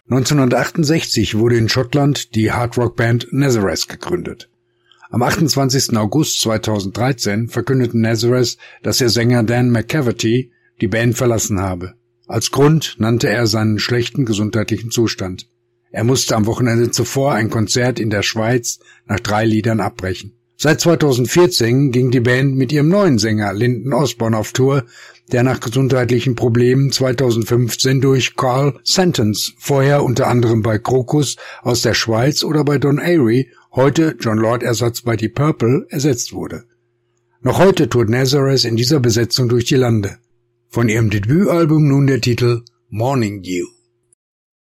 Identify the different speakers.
Speaker 1: 1968 wurde in Schottland die Hardrock-Band Nazareth gegründet. Am 28. August 2013 verkündete Nazareth, dass ihr Sänger Dan McCafferty die Band verlassen habe. Als Grund nannte er seinen schlechten gesundheitlichen Zustand. Er musste am Wochenende zuvor ein Konzert in der Schweiz nach 3 Liedern abbrechen. Seit 2014 ging die Band mit ihrem neuen Sänger Lyndon Osborne auf Tour, der nach gesundheitlichen Problemen 2015 durch Carl Sentence, vorher unter anderem bei Krokus aus der Schweiz oder bei Don Airey, heute John Lord-Ersatz bei Deep Purple, ersetzt wurde. Noch heute tourt Nazareth in dieser Besetzung durch die Lande. Von ihrem Debütalbum nun der Titel Morning Dew.